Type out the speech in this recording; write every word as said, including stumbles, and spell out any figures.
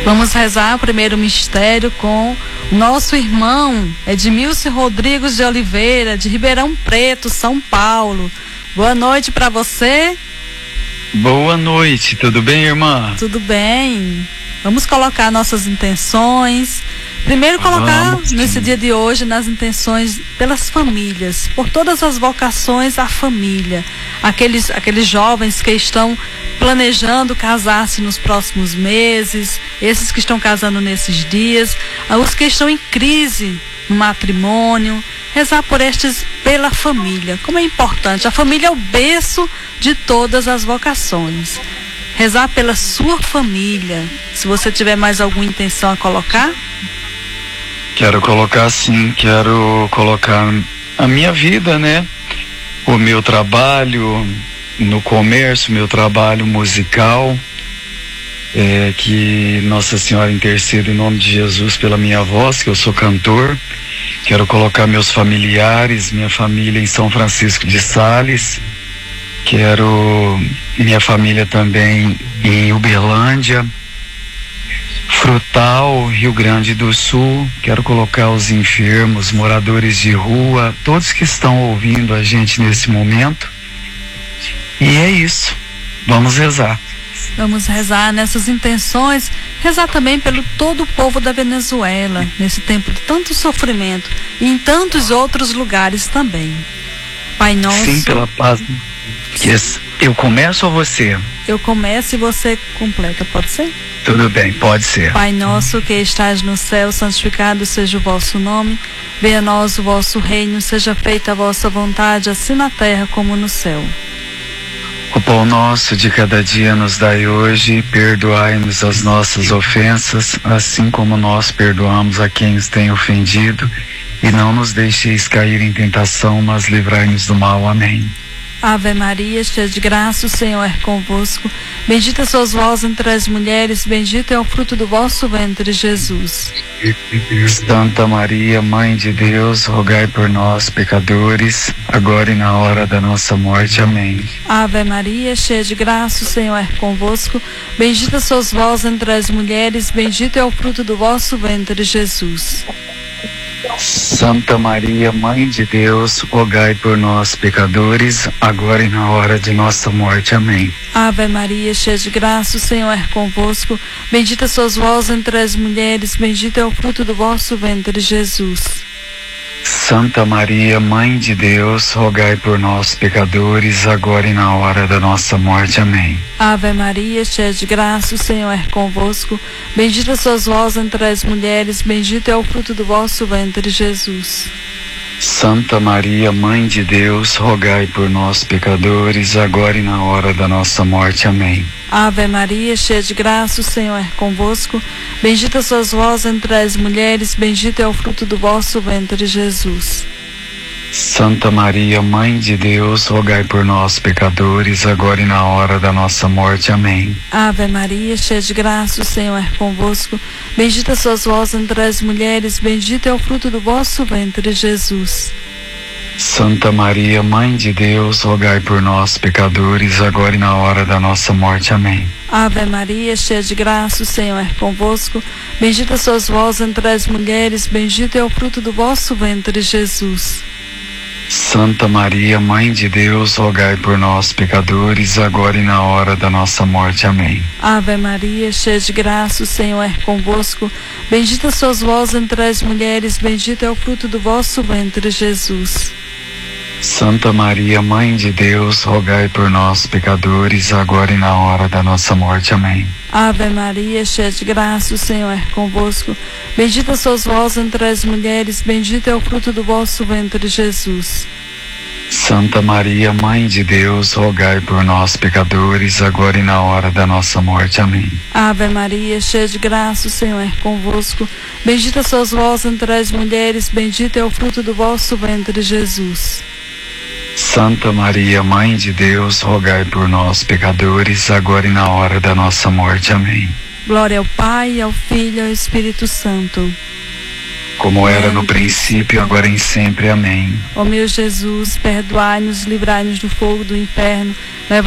Vamos rezar o primeiro mistério com o nosso irmão Edmilson Rodrigues de Oliveira, de Ribeirão Preto, São Paulo. Boa noite para você. Boa noite, tudo bem, irmã? Tudo bem. Vamos colocar nossas intenções. Primeiro colocar Vamos, nesse dia de hoje nas intenções pelas famílias, por todas as vocações à família, aqueles, aqueles jovens que estão planejando casar-se nos próximos meses, esses que estão casando nesses dias, os que estão em crise no matrimônio, rezar por estes, pela família. Como é importante, a família é o berço de todas as vocações. Rezar pela sua família. Se você tiver mais alguma intenção a colocar? Quero colocar sim, quero colocar a minha vida, né? O meu trabalho no comércio, meu trabalho musical, é, que Nossa Senhora interceda em nome de Jesus pela minha voz, que eu sou cantor. Quero colocar meus familiares, minha família em São Francisco de Sales. Quero minha família também em Uberlândia, Frutal, Rio Grande do Sul. Quero colocar os enfermos, moradores de rua, todos que estão ouvindo a gente nesse momento. E é isso. Vamos rezar. Vamos rezar nessas intenções, rezar também pelo todo o povo da Venezuela, nesse tempo de tanto sofrimento, e em tantos outros lugares também. Pai nosso. Sim, pela paz. Yes. Eu começo ou você? Eu começo e você completa, pode ser? Tudo bem, pode ser. Pai nosso que estás no céu, santificado seja o vosso nome. Venha a nós o vosso reino, seja feita a vossa vontade, assim na terra como no céu. O pão nosso de cada dia nos dai hoje, perdoai-nos as nossas ofensas, assim como nós perdoamos a quem nos tem ofendido, e não nos deixeis cair em tentação, mas livrai-nos do mal. Amém. Ave Maria, cheia de graça, o Senhor é convosco. Bendita sois vós entre as mulheres, bendito é o fruto do vosso ventre, Jesus. Santa Maria, Mãe de Deus, rogai por nós, pecadores, agora e na hora da nossa morte. Amém. Ave Maria, cheia de graça, o Senhor é convosco. Bendita sois vós entre as mulheres, bendito é o fruto do vosso ventre, Jesus. Santa Maria, Mãe de Deus, rogai por nós, pecadores, agora e na hora de nossa morte. Amém. Ave Maria, cheia de graça, o Senhor é convosco. Bendita sois vós entre as mulheres, bendito é o fruto do vosso ventre, Jesus. Santa Maria, Mãe de Deus, rogai por nós, pecadores, agora e na hora da nossa morte. Amém. Ave Maria, cheia de graça, o Senhor é convosco. Bendita sois vós entre as mulheres, bendito é o fruto do vosso ventre, Jesus. Santa Maria, Mãe de Deus, rogai por nós, pecadores, agora e na hora da nossa morte. Amém. Ave Maria, cheia de graça, o Senhor é convosco. Bendita sois vós entre as mulheres, bendito é o fruto do vosso ventre, Jesus. Santa Maria, Mãe de Deus, rogai por nós, pecadores, agora e na hora da nossa morte. Amém. Ave Maria, cheia de graça, o Senhor é convosco. Bendita sois vós entre as mulheres, bendito é o fruto do vosso ventre, Jesus. Santa Maria, Mãe de Deus, rogai por nós, pecadores, agora e na hora da nossa morte. Amém. Ave Maria, cheia de graça, o Senhor é convosco. Bendita sois vós entre as mulheres, bendito é o fruto do vosso ventre, Jesus. Santa Maria, Mãe de Deus, rogai por nós, pecadores, agora e na hora da nossa morte. Amém. Ave Maria, cheia de graça, o Senhor é convosco. Bendita sois vós entre as mulheres, bendito é o fruto do vosso ventre, Jesus. Santa Maria, Mãe de Deus, rogai por nós, pecadores, agora e na hora da nossa morte. Amém. Ave Maria, cheia de graça, o Senhor é convosco. Bendita sois vós entre as mulheres, bendito é o fruto do vosso ventre, Jesus. Santa Maria, Mãe de Deus, rogai por nós, pecadores, agora e na hora da nossa morte. Amém. Ave Maria, cheia de graça, o Senhor é convosco. Bendita sois vós entre as mulheres, bendito é o fruto do vosso ventre, Jesus. Santa Maria, Mãe de Deus, rogai por nós, pecadores, agora e na hora da nossa morte. Amém. Glória ao Pai, ao Filho e ao Espírito Santo. Como era no princípio, agora e sempre. Amém. Ó meu Jesus, perdoai-nos, livrai-nos do fogo do inferno,